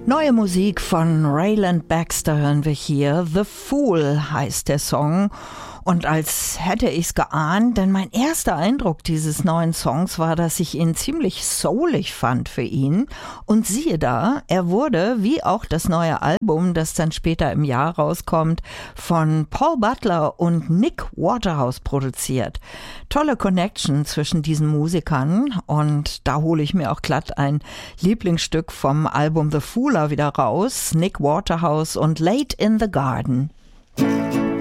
Neue Musik von Rayland Baxter hören wir hier. The Fool heißt der Song. Und als hätte ich's geahnt, denn mein erster Eindruck dieses neuen Songs war, dass ich ihn ziemlich soulig fand für ihn. Und siehe da, er wurde, wie auch das neue Album, das dann später im Jahr rauskommt, von Paul Butler und Nick Waterhouse produziert. Tolle Connection zwischen diesen Musikern und da hole ich mir auch glatt ein Lieblingsstück vom Album The Fooler wieder raus, Nick Waterhouse und Late in the Garden.